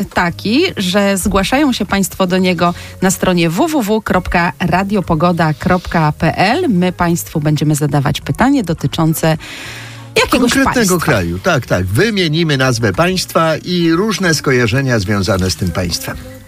taki, że zgłaszają się Państwo do niego na stronie www.radiopogoda.pl. My Państwu będziemy zadawać pytanie dotyczące jakiegoś konkretnego państwa. kraju. Tak. Wymienimy nazwę państwa i różne skojarzenia związane z tym państwem.